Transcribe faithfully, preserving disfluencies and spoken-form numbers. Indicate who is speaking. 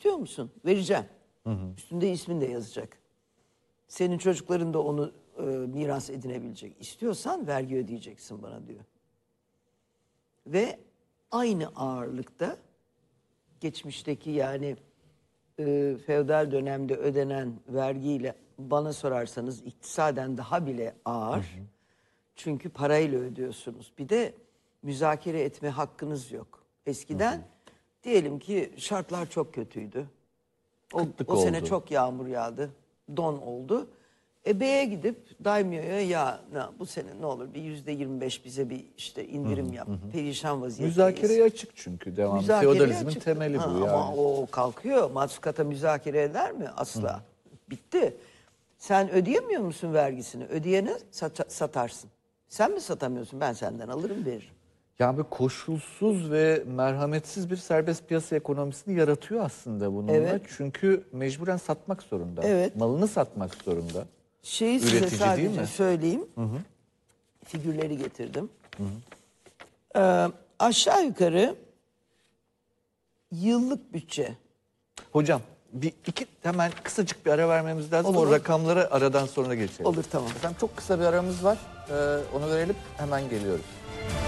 Speaker 1: istiyor musun? Vereceğim. Hı hı. Üstünde ismin de yazacak. Senin çocukların da onu e, miras edinebilecek. İstiyorsan vergi ödeyeceksin bana diyor. Ve aynı ağırlıkta geçmişteki yani e, feodal dönemde ödenen vergiyle bana sorarsanız iktisaden daha bile ağır. Hı hı. Çünkü parayla ödüyorsunuz. Bir de müzakere etme hakkınız yok. Eskiden hı hı. diyelim ki şartlar çok kötüydü. O, o sene çok yağmur yağdı. Don oldu. E B'ye gidip daimyoya ya na, bu sene ne olur bir yüzde yirmi beş bize bir işte indirim hı hı, yap. Hı. Perişan vaziyetteyiz.
Speaker 2: Müzakereye açık çünkü devam. Feodalizmin açık. Temeli ha, bu yani.
Speaker 1: Ama o kalkıyor. Matkata müzakere eder mi? Asla. Hı. Bitti. Sen ödeyemiyor musun vergisini? Ödeyene sat satarsın. Sen mi satamıyorsun? Ben senden alırım veririm.
Speaker 2: Yani bir koşulsuz ve merhametsiz bir serbest piyasa ekonomisini yaratıyor aslında bununla. Evet. Çünkü mecburen satmak zorunda. Evet. Malını satmak zorunda.
Speaker 1: Şeyi
Speaker 2: Üretici
Speaker 1: size sadece söyleyeyim. Hı hı. Figürleri getirdim. Hı hı. Ee, aşağı yukarı yıllık bütçe.
Speaker 2: Hocam bir iki hemen kısacık bir ara vermemiz lazım. Olur, o rakamlara aradan sonra geçelim.
Speaker 1: Olur, tamam.
Speaker 2: Efendim çok kısa bir aramız var. Ee, onu verelim, hemen geliyoruz.